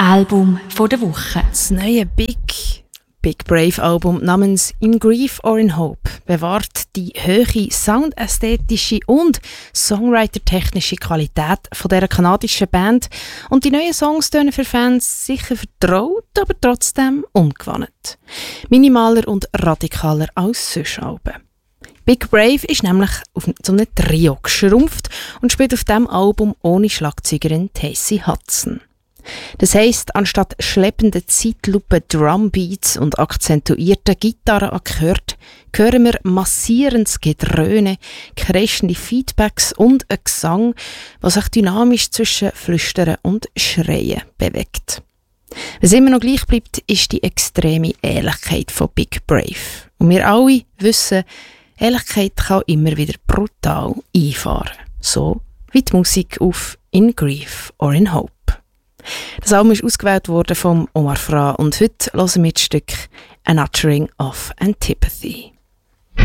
Album der Woche. Das neue Big Brave Album namens In Grief or in Hope bewahrt die hohe soundästhetische und songwriter-technische Qualität von dieser kanadischen Band und die neuen Songs tönen für Fans sicher vertraut, aber trotzdem ungewohnt. Minimaler und radikaler als sonst Alben. Big Brave ist nämlich auf so einem Trio geschrumpft und spielt auf diesem Album ohne Schlagzeugerin Tacey Hudson. Das heisst, anstatt schleppenden Zeitlupen, Drumbeats und akzentuierten Gitarrenakkord hören wir massierendes Gedröhne, kreischende Feedbacks und einen Gesang, der sich dynamisch zwischen Flüstern und Schreien bewegt. Was immer noch gleich bleibt, ist die extreme Ehrlichkeit von Big Brave. Und wir alle wissen, Ehrlichkeit kann immer wieder brutal einfahren. So wie die Musik auf In Grief or in Hope. Das Album ist ausgewählt worden von Omar Fra und heute hören wir das Stück An Uttering of Antipathy.